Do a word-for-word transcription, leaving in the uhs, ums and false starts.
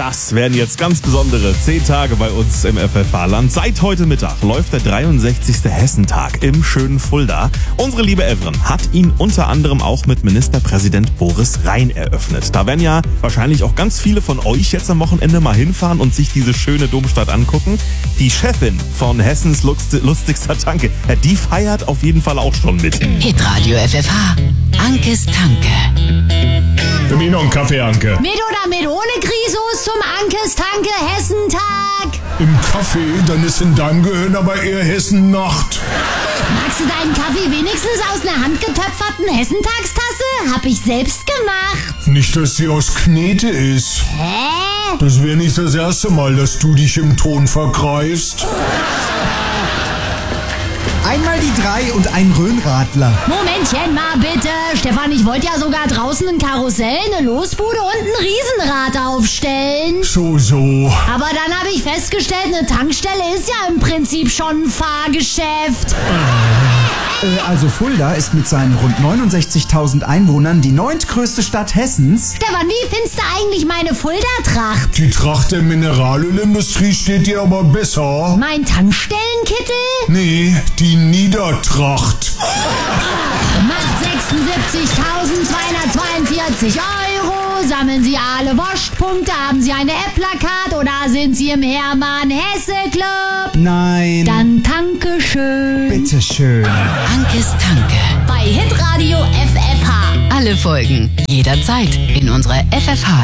Das werden jetzt ganz besondere zehn Tage bei uns im F F H-Land. Seit heute Mittag läuft der dreiundsechzigste Hessentag im schönen Fulda. Unsere liebe Evren hat ihn unter anderem auch mit Ministerpräsident Boris Rhein eröffnet. Da werden ja wahrscheinlich auch ganz viele von euch jetzt am Wochenende mal hinfahren und sich diese schöne Domstadt angucken. Die Chefin von Hessens lustigster Tanke, ja, die feiert auf jeden Fall auch schon mit. Hitradio F F H, Ankes Tanke. Für mich noch einen Kaffee, Anke. Mit oder mit ohne Grisus zum Ankes Tanke Hessentag? Im Kaffee, dann ist in deinem Gehirn aber eher Hessen-Nacht. Magst du deinen Kaffee wenigstens aus einer handgetöpferten Hessentagstasse? Hab ich selbst gemacht. Nicht, dass sie aus Knete ist. Hä? Das wäre nicht das erste Mal, dass du dich im Ton vergreifst. Einmal die drei und ein Rhönradler. Momentchen mal bitte. Stefan, ich wollte ja sogar draußen ein Karussell, eine Losbude und ein Riesenrad aufstellen. So, so. Aber dann habe ich festgestellt, eine Tankstelle ist ja im Prinzip schon ein Fahrgeschäft. Äh, also Fulda ist mit seinen rund neunundsechzigtausend Einwohnern die neuntgrößte Stadt Hessens. Stefan, wie findest du eigentlich meine Fulda-Tracht? Die Tracht der Mineralölindustrie steht dir aber besser. Mein Tankstellenkittel? Nee, die Niedertracht. Macht sechsundsiebzigtausendzweihundertzweiundvierzig Euro. Sammeln Sie alle Wurstpunkte? Haben Sie eine App-Plakat oder sind Sie im Hermann-Hesse-Club? Nein. Dann danke schön. Bitteschön. Ankes Tanke. Bei Hitradio F F H. Alle Folgen jederzeit in unserer F F H